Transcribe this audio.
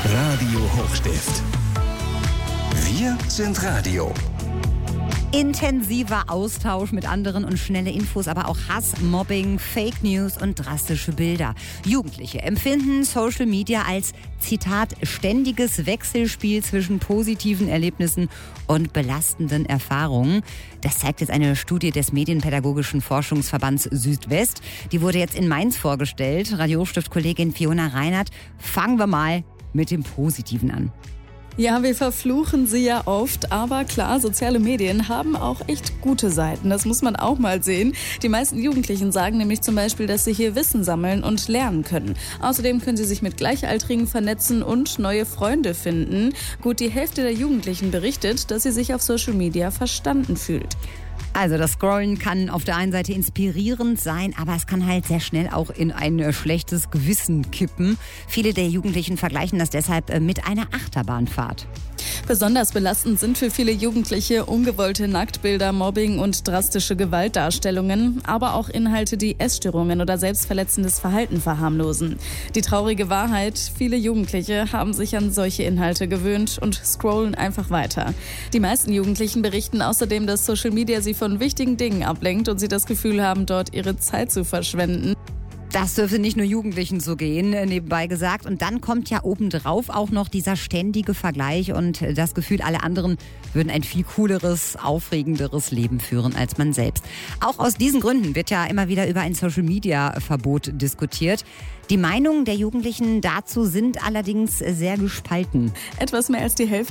Radio Hochstift. Wir sind Radio. Intensiver Austausch mit anderen und schnelle Infos, aber auch Hass, Mobbing, Fake News und drastische Bilder. Jugendliche empfinden Social Media als, Zitat, ständiges Wechselspiel zwischen positiven Erlebnissen und belastenden Erfahrungen. Das zeigt jetzt eine Studie des Medienpädagogischen Forschungsverbands Südwest. Die wurde jetzt in Mainz vorgestellt. Radio Hochstift-Kollegin Fiona Reinhardt. Fangen wir mal mit dem Positiven an. Ja, wir verfluchen sie ja oft, aber klar, soziale Medien haben auch echt gute Seiten. Das muss man auch mal sehen. Die meisten Jugendlichen sagen nämlich zum Beispiel, dass sie hier Wissen sammeln und lernen können. Außerdem können sie sich mit Gleichaltrigen vernetzen und neue Freunde finden. Gut, die Hälfte der Jugendlichen berichtet, dass sie sich auf Social Media verstanden fühlt. Also das Scrollen kann auf der einen Seite inspirierend sein, aber es kann halt sehr schnell auch in ein schlechtes Gewissen kippen. Viele der Jugendlichen vergleichen das deshalb mit einer Achterbahnfahrt. Besonders belastend sind für viele Jugendliche ungewollte Nacktbilder, Mobbing und drastische Gewaltdarstellungen, aber auch Inhalte, die Essstörungen oder selbstverletzendes Verhalten verharmlosen. Die traurige Wahrheit, viele Jugendliche haben sich an solche Inhalte gewöhnt und scrollen einfach weiter. Die meisten Jugendlichen berichten außerdem, dass Social Media sie von wichtigen Dingen ablenkt und sie das Gefühl haben, dort ihre Zeit zu verschwenden. Das dürfte nicht nur Jugendlichen so gehen, nebenbei gesagt. Und dann kommt ja obendrauf auch noch dieser ständige Vergleich und das Gefühl, alle anderen würden ein viel cooleres, aufregenderes Leben führen als man selbst. Auch aus diesen Gründen wird ja immer wieder über ein Social-Media-Verbot diskutiert. Die Meinungen der Jugendlichen dazu sind allerdings sehr gespalten. Etwas mehr als die Hälfte